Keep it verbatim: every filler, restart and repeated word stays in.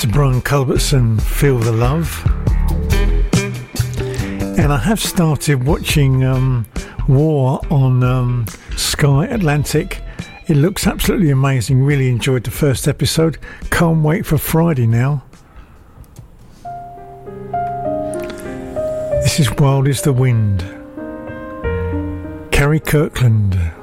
Brian Culbertson, Feel the Love. And I have started watching um, War on um, Sky Atlantic. It looks absolutely amazing. Really enjoyed the first episode. Can't wait for Friday now. This is Wild is the Wind. Carrie Kirkland.